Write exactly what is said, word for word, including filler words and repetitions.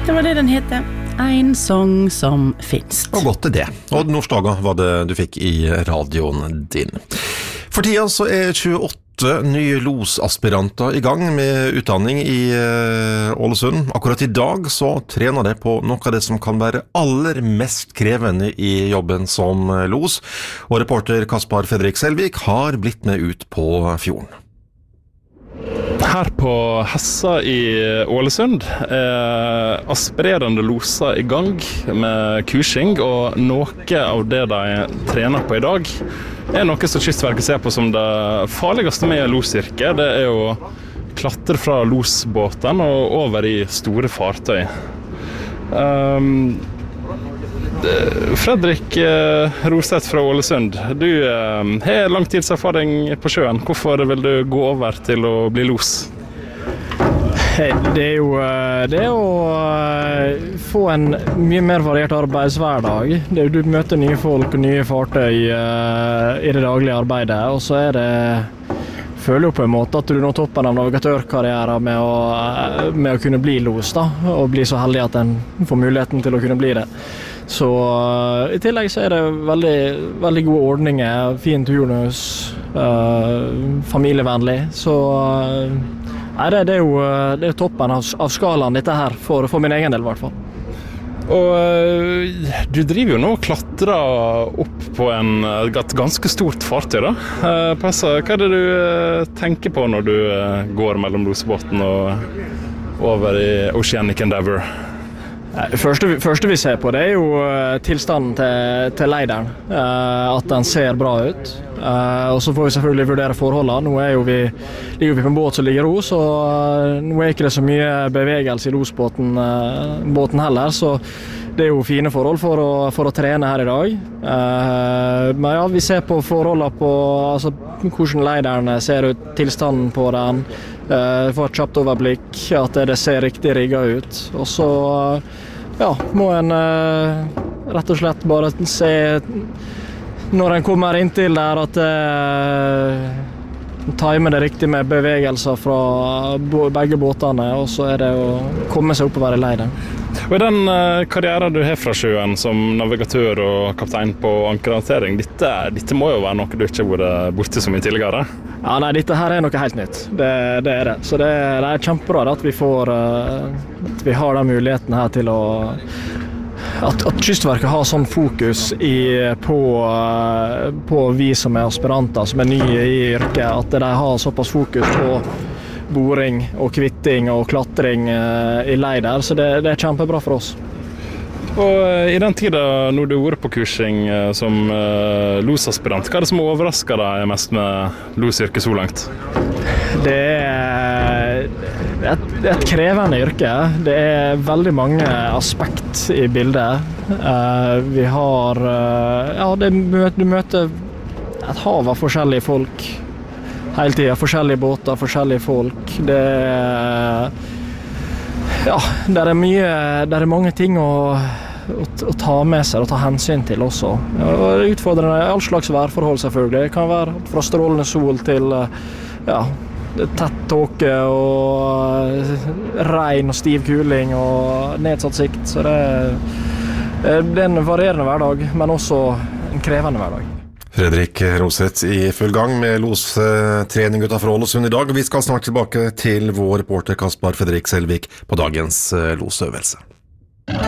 Det var det den heter. En sång som finnes. Og godt til det. Og Nordstoga var det du fikk i radioen din. For tida så er tjueåtte nye losaspiranter i gang med utdanning i Ålesund. Akkurat i dag så trener de på noe av det som kan være aller mest krevende i jobben som los. Og reporter Kaspar Fredrik Selvik har blitt med ut på fjorden. Her på Hessa i Ålesund er aspirerende loser i gang med kursing, og noe av det de trener på i dag er noe som Kystverket ser på som det farligste med losyrket. Det er å klatre fra losbåten og over i store fartøy. Um, Fredrik Roseth fra Ålesund, du har lang tidserfaring på sjøen. Hvorfor vil du gå over til å bli los? Det er jo det er å få en mye mer variert arbeidshverdag. Det er, du møter nye folk og nye fartøy i det daglige arbeidet, og så er det føler jo på en måte at du når toppen av navigatørkarrieren med å, med å kunne bli los da, og bli så heldig at en får muligheten til å kunne bli det. Så uh, i tillegg så er det veldig, veldig gode ordninger, fin turnus, uh, familievennlig. Så uh, nei, det, det, er jo, det er jo toppen av, av skalaen dette her, for, for min egen del i hvert fall. Og uh, du driver jo nå og klatrer opp på en, et ganske stort fartøy da. Uh, Passa, hva er det du uh, tenker på når du uh, går mellom losebåten og over i Oceanic Endeavour? Det første, første vi ser på det er jo tilstanden til, til leideren, at den ser bra ut. Og så får vi selvfølgelig vurdere forholdene. Nå er jo vi, ligger vi på en båt som ligger ro, så nå er ikke det så mye bevegelse i losbåten båten heller, så det er jo fine forhold for å, for å trene her i dag. Men ja, vi ser på forholdene på altså, hvordan leideren ser ut, tilstanden på den, får et kjapt overblikk, at det ser riktig rigget ut. Og så ja, må en rett og slett bare se når en kommer inntil der at time det riktig med bevegelser fra begge båtene, og så er det å komme seg oppover i leiden. Og i den karrieren du har fra sjøen som navigatør og kaptein på ankerhåndtering, dette, dette må jo være noe du ikke har vært borte så mye tidligere? Ja, nei, dette her er noe helt nytt. Det, det er det. Så det, det er kjempebra at vi får, at vi har den muligheten her til å At, at Kystverket har sånn fokus i, på, på vi som er aspiranter, som er nye i yrket, at de har såpass fokus på boring og kvitting og klatring i leider, så det, det er kjempebra for oss. Og i den tiden når du har vært på kursing som losaspirant, hva er det som overrasker deg mest med losyrket så langt? Det er et, det er et krevende yrke. Det er veldig mange aspekt i bildet. Uh, vi har uh, ja, det møter, du møter et hav av forskjellige folk hele tiden. Forskjellige båter, forskjellige folk. Det er, ja, det er mye, det er mange ting å, å, å ta med seg og ta hensyn til også. Og utfordrende er all slags værforhold selvfølgelig. Det kan være fra strålende sol til ja, tett tåke og regn og stiv kuling og nedsatt sikt, så det er, det er en varierende hverdag, men også en krevende hverdag. Fredrik Roseth i full gang med lostrening utenfor Ålesund i dag, og vi skal snart tilbake til vår reporter Kaspar Fredrik Selvik på dagens losøvelse.